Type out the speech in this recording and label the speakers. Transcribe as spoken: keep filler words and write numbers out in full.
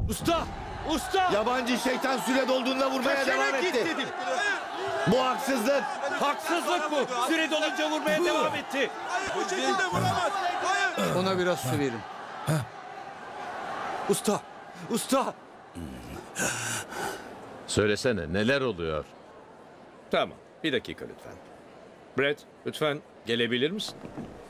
Speaker 1: Usta! Usta!
Speaker 2: Yabancı şeytan süre dolduğunda vurmaya devam
Speaker 1: Kaçarak git
Speaker 2: etti.
Speaker 1: dedim.
Speaker 2: Bu haksızlık.
Speaker 1: Haksızlık bu. Süre dolunca vurmaya devam etti.
Speaker 3: Bu şekilde vuramaz. Hayır.
Speaker 4: Ona biraz su verin.
Speaker 1: Usta! Usta!
Speaker 5: Söylesene neler oluyor?
Speaker 1: Tamam. Bir dakika lütfen. Brett, lütfen gelebilir misin?